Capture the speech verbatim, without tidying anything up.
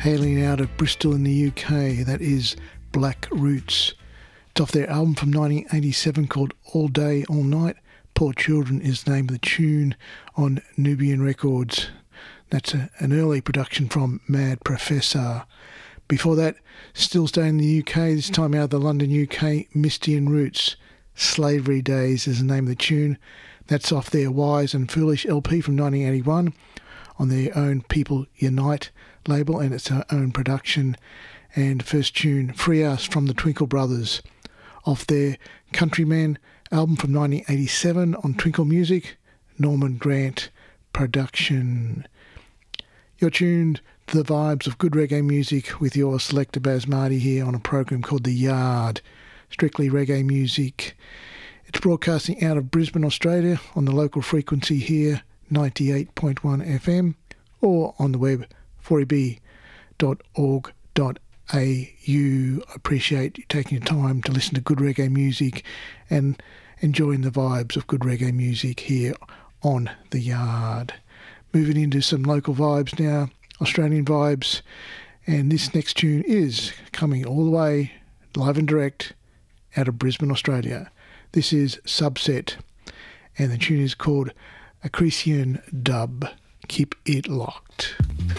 hailing out of Bristol in the U K. That is Black Roots. It's off their album from nineteen eighty-seven called All Day, All Night. Poor Children is the name of the tune on Nubian Records. That's a, an early production from Mad Professor. Before that, still staying in the U K, this time out of the London, U K, Mistian Roots. Slavery Days is the name of the tune. That's off their Wise and Foolish L P from nineteen eighty-one on their own People Unite label, and it's our own production. And first tune, Free Us from the Twinkle Brothers, off their Countrymen album from nineteen eighty-seven on Twinkle Music, Norman Grant production. You're tuned to the vibes of good reggae music with your selector Baz Marty here on a program called The Yard, strictly reggae music. It's broadcasting out of Brisbane, Australia on the local frequency here, ninety-eight point one F M, or on the web, four e b dot org dot a u. I appreciate you taking your time to listen to good reggae music and enjoying the vibes of good reggae music here on The Yard. Moving into some local vibes now, Australian vibes, and this next tune is coming all the way live and direct out of Brisbane, Australia. This is Subset, and the tune is called Accretion Dub. Keep it locked.